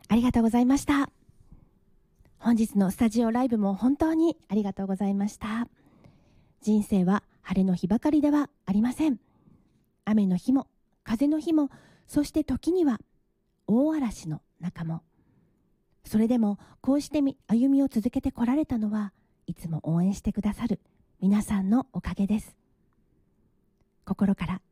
ありがとうございました。本日のスタジオライブも本当にありがとうございました。人生は晴れの日ばかりではありません。雨の日も風の日も、そして時には大嵐の中も。それでもこうして歩みを続けてこられたのは、いつも応援してくださる皆さんのおかげです。心から